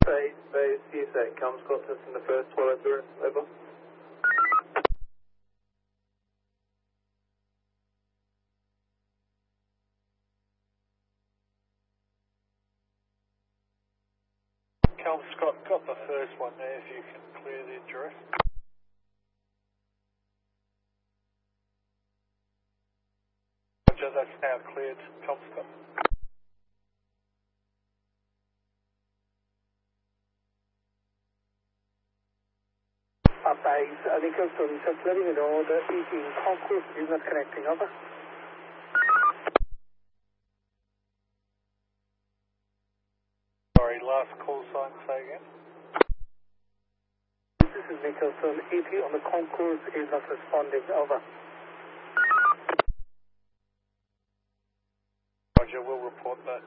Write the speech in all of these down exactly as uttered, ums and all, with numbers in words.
Base, base, C S A, comes contest in the first follow through, over. Calm Scott, got the first one there if you can clear the address. Roger, that's now cleared, Calm Scott. Uh, base, uh, Nicholson, just letting you know the E G concourse is not connecting, over. Sorry, last call sign, say again. This is Nicholson, E T on the concourse is not responding, over. Roger, we'll report that.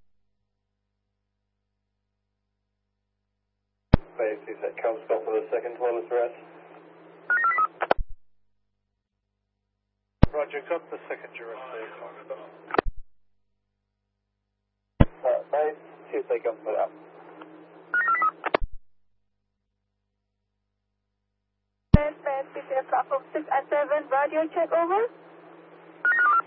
Base, C S A, comes Scott for the second follow through. Roger, got the second duress there, Calm Scott. Uh, base, C S A, comes for that. Base, base, C S A, platform six and seven, radio check, over.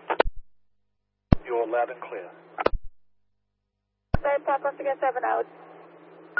You're loud and clear. Base, platform six and seven, out.